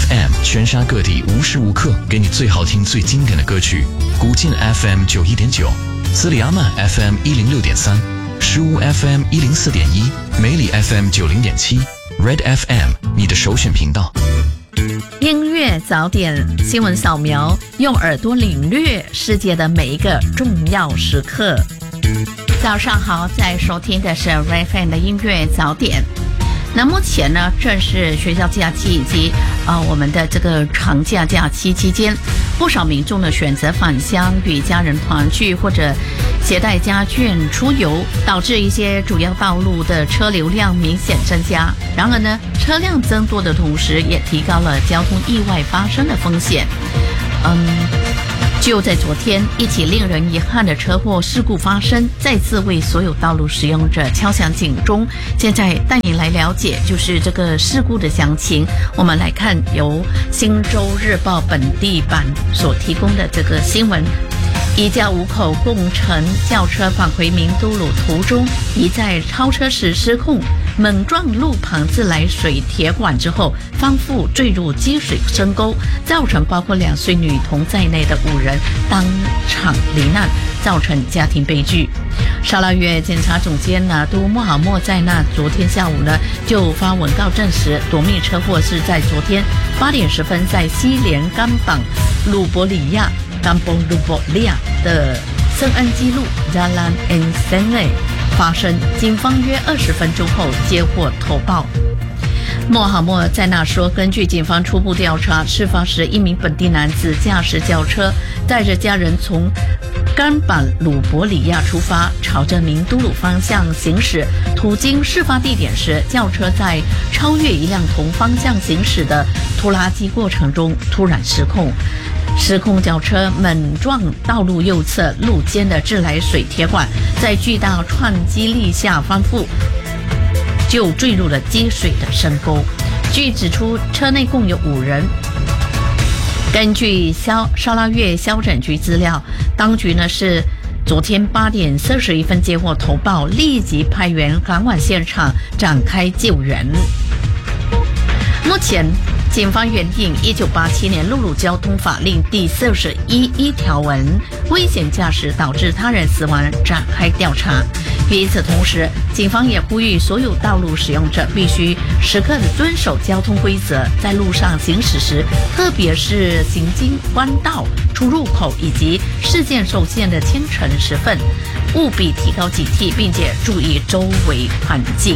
FM 全沙各地无时无刻给你最好听最经典的歌曲。古晋 FM 91.9，斯里阿曼 FM 106.3，石屋 FM 104.1，梅里 FM 90.7，Red FM 你的首选频道。 音乐早点新闻扫描，用耳朵领略世界的每一个重要时刻。早上好，在收听的是 Red FM 的音乐早点。那目前呢，正是学校假期以及我们的这个长假假期期间，不少民众呢选择返乡与家人团聚，或者携带家眷出游，导致一些主要道路的车流量明显增加。然而呢，车辆增多的同时，也提高了交通意外发生的风险。就在昨天，一起令人遗憾的车祸事故发生，再次为所有道路使用者敲响警钟。现在带你来了解就是这个事故的详情。我们来看由新洲日报本地版所提供的这个新闻。一架5口共乘轿车返回明都鲁途中，疑在超车时失控，猛撞路旁自来水铁管之后，翻覆坠入积水深沟，造成包括2岁女童在内的5人当场罹难，造成家庭悲剧。沙拉越检察总监拿督穆罕默在那昨天下午呢就发文告证实，夺命车祸是在昨天8点10分在西连甘榜鲁伯里亚的圣恩基路 Jalan Ensene 发生，警方约20分钟后接获投报。穆罕默在那说，根据警方初步调查，事发时一名本地男子驾驶轿车带着家人从甘榜鲁伯里亚出发，朝着明都鲁方向行驶，途经事发地点时，轿车在超越一辆同方向行驶的拖拉机过程中突然失控，轿车猛撞道路右侧路肩的自来水铁管，在巨大撞击力下翻覆，就坠入了积水的深沟。据指出，车内共有5人。根据沙拉越消诊局资料，当局呢是昨天8点41分接获投报，立即派员赶往现场展开救援。目前警方原定1987年陆路交通法令第411条文危险驾驶导致他人死亡展开调查。与此同时，警方也呼吁所有道路使用者必须时刻地遵守交通规则，在路上行驶时，特别是行经弯道、出入口以及视线受限的清晨时分，务必提高警惕，并且注意周围环境。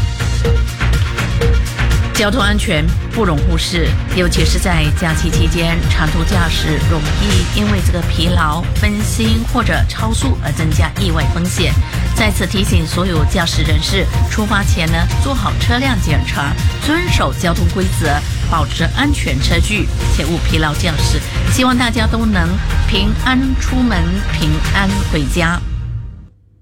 交通安全不容忽视，尤其是在假期期间，长途驾驶容易因为这个疲劳、分心或者超速而增加意外风险。再次提醒所有驾驶人士，出发前呢，做好车辆检查，遵守交通规则，保持安全车距，切勿疲劳驾驶。希望大家都能平安出门，平安回家。